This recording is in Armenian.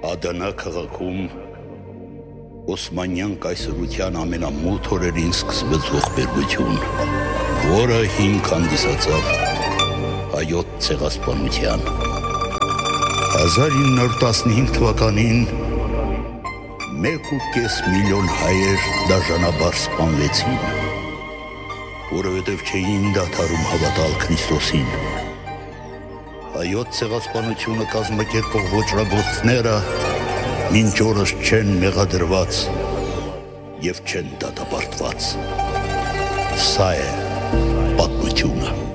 Ադանա քաղաքում Օսմանյան կայսրության ամենամութ օրերին սկսվեց ողբերգություն, որը հիմք հանդիսացավ հայոց ցեղասպանության։ 1915 թվականին 1.5 միլիոն հայեր դաժանաբար սպանվեցին, որովհետև չէին դադարում հավատալ Քրիստոսին։ Հայոց ցեղասպանությունը կազմակերպող ոճրագործները մինչ օրս չեն մեղադրված և չեն դատապարտված։ Սա է պատմությունը։